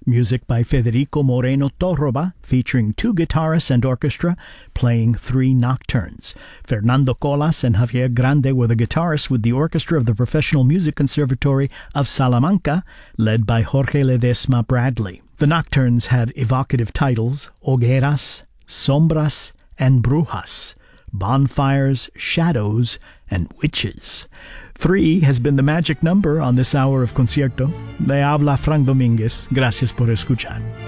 Music by Federico Moreno Torroba, featuring 2 guitarists and orchestra, playing 3 nocturnes. Fernando Colas and Javier Grande were the guitarists with the orchestra of the Professional Music Conservatory of Salamanca, led by Jorge Ledesma Bradley. The nocturnes had evocative titles: Hogueras, Sombras, and Brujas, Bonfires, Shadows, and Witches. 3 has been the magic number on this hour of Concierto. Le habla Frank Domínguez. Gracias por escuchar.